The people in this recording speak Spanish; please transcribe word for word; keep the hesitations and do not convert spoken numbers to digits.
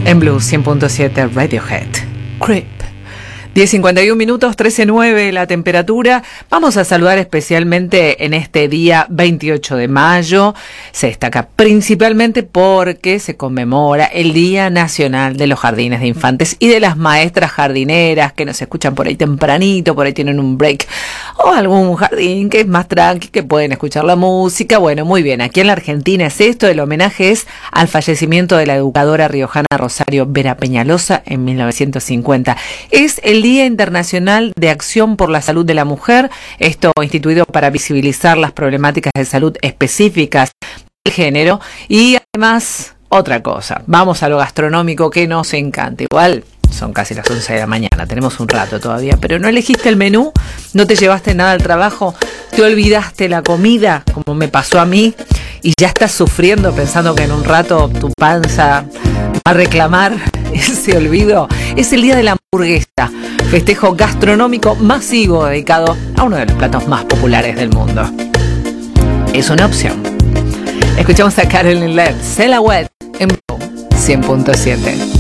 En Blue cien punto siete Radiohead. Creep. diez cincuenta y un minutos, trece nueve la temperatura. Vamos a saludar especialmente en este día veintiocho de mayo. Se destaca principalmente porque se conmemora el Día Nacional de los Jardines de Infantes y de las maestras jardineras que nos escuchan por ahí tempranito, por ahí tienen un break o algún jardín que es más tranqui, que pueden escuchar la música. Bueno, muy bien, aquí en la Argentina es esto. El homenaje es al fallecimiento de la educadora riojana Rosario Vera Peñalosa en mil novecientos cincuenta. Es el Día Internacional de Acción por la Salud de la Mujer, esto instituido para visibilizar las problemáticas de salud específicas del género. Y además, otra cosa, vamos a lo gastronómico que nos encanta. Igual son casi las once de la mañana, tenemos un rato todavía, pero no elegiste el menú, no te llevaste nada al trabajo, te olvidaste la comida, como me pasó a mí, y ya estás sufriendo pensando que en un rato tu panza va a reclamar ese olvido. Es el día de la hamburguesa, festejo gastronómico masivo dedicado a uno de los platos más populares del mundo. Es una opción. Escuchamos a Carolyn Leigh, Silhouette en Blue cien punto siete.